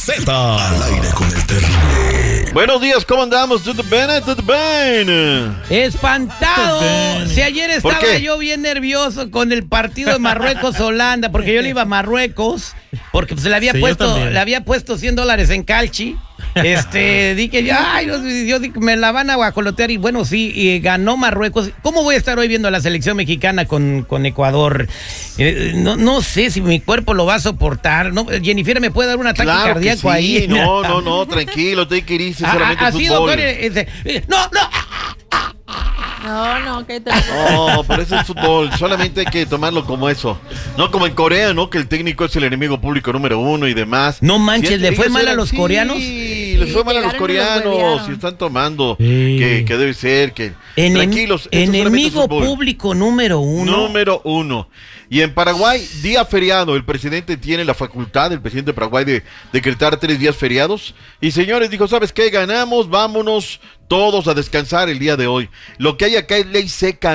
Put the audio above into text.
Z. Al aire con el terrible. Buenos días, ¿cómo andamos? ¿Todo bien? ¿Todo bien? Espantado. Si ayer estaba yo bien nervioso con el partido de Marruecos-Holanda, porque yo le iba a Marruecos, porque pues, le había puesto $100 en Calchi. Dije, ay, yo me la van a guajolotear y bueno, sí, y ganó Marruecos. ¿Cómo voy a estar hoy viendo a la selección mexicana con Ecuador? No sé si mi cuerpo lo va a soportar. ¿No? Jennifer, ¿me puede dar un ataque cardíaco ahí? No, tranquilo, te que ir solamente así, fútbol. Doctor, No, ¿qué tal? No, pero eso es fútbol, solamente hay que tomarlo como eso. No como en Corea, ¿no? Que el técnico es el enemigo público número 1 y demás. No manches, ¿le fue mal a los coreanos? Sí, les fue mal a los coreanos. Y están tomando, que debe ser, que... Tranquilos. Enemigo público número 1. Número 1. Y en Paraguay, día feriado. El presidente tiene la facultad, el presidente de Paraguay, de decretar 3 días feriados. Y señores, dijo, ¿sabes qué? Ganamos, vámonos todos a descansar el día de hoy. Lo que hay acá es ley seca.